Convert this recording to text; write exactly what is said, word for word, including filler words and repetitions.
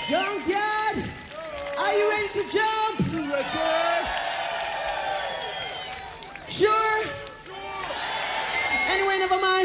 Junkyard, are you ready to jump? You ready? Sure? Anyway, never mind.